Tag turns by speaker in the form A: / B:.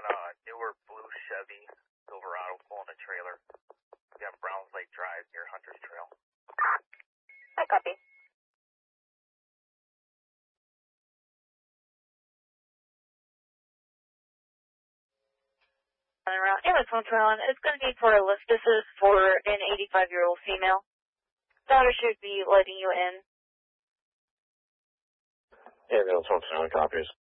A: newer blue Chevy Silverado pulling a trailer. We got Browns Lake Drive near Hunter's Trail.
B: I copy. Around Amazon Trail, it's going to be for a list. This is for an 85-year-old female. Daughter should be letting you in.
C: Ambulance 129 copies.